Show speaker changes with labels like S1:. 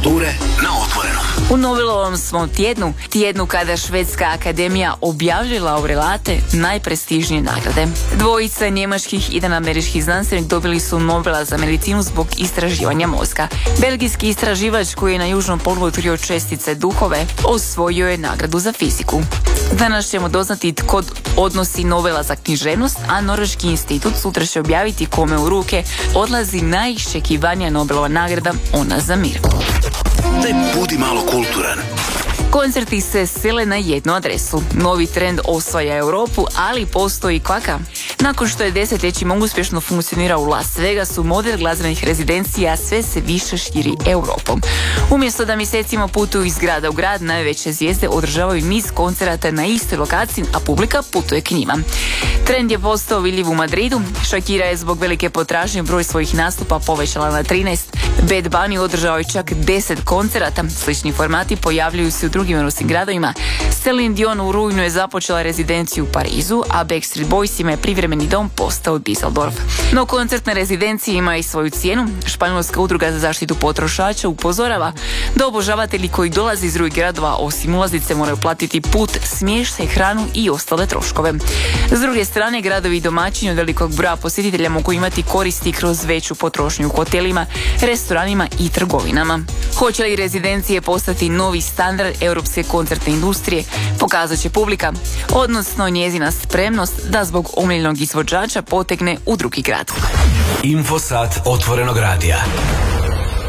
S1: kulture na Otvorenom.
S2: U Nobelovom smo tjednu kada Švedska akademija objavljuje laureate najprestižnije nagrade. Dvojica njemačkih i jedan američki znanstvenik dobili su Nobela za medicinu zbog istraživanja mozga. Belgijski istraživač koji je na južnom polu otkrio čestice duhove osvojio je nagradu za fiziku. Danas ćemo doznati tko odnosi Nobela za književnost, a Norveški institut sutra će objaviti kome u ruke odlazi najiščekivanija Nobelova nagrada, ona za mir.
S1: Daj budi malo kulturan.
S2: Koncerti se sele na jednu adresu. Novi trend osvaja Europu, ali postoji kvaka. Nakon što je desetljećima uspješno funkcionira u Las Vegasu, model glazbenih rezidencija sve se više širi Europom. Umjesto da mjesecima putuju iz grada u grad, najveće zvijezde održavaju niz koncerata na istoj lokaciji, a publika putuje k njima. Trend je postao vidljiv u Madridu. Shakira je zbog velike potražnje broj svojih nastupa povećala na 13. Bad Bunny održao je čak 10 koncerata. Slični formati pojavljuju se u drugim europskim gradovima. Celine Dion u rujnu je započela rezidenciju u Parizu, a Backstreet Boysima je privremeni dom postao Düsseldorf. No koncertne rezidencije ima i svoju cijenu. Španjolska udruga za zaštitu potrošača upozorava da obožavatelji koji dolaze iz drugih gradova osim ulaznice moraju platiti put, smještaj, hranu i ostale troškove. S druge strane, gradovi i domaćini od velikog broja posjetitelja mogu imati koristi kroz veću potrošnju u hotelima, restoranima i trgovinama. Hoće li rezidencije postati novi standard europske koncertne industrije, pokazat će publika, odnosno njezina spremnost da zbog omiljenog izvođača potegne u drugi grad.
S1: Infosat Otvorenog radija.